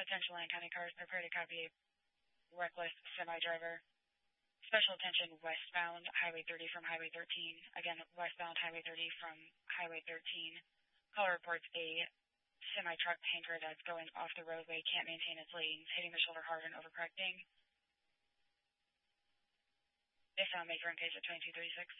Attention Lane County cars, prepare to copy reckless semi-driver. Special attention westbound Highway 30 from Highway 13. Again, westbound Highway 30 from Highway 13. Caller reports a semi-truck tanker that's going off the roadway, can't maintain its lanes, hitting the shoulder hard and overcorrecting. They found Maker on case at 2236.